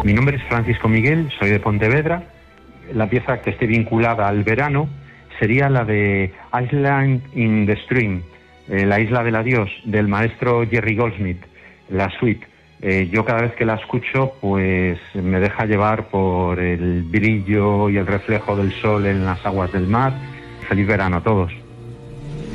Mi nombre es Francisco Miguel, soy de Pontevedra. La pieza que esté vinculada al verano sería la de Island in the Stream, la isla del adiós, del maestro Jerry Goldsmith, la suite. Yo cada vez que la escucho, pues me deja llevar por el brillo y el reflejo del sol en las aguas del mar. Feliz verano a todos.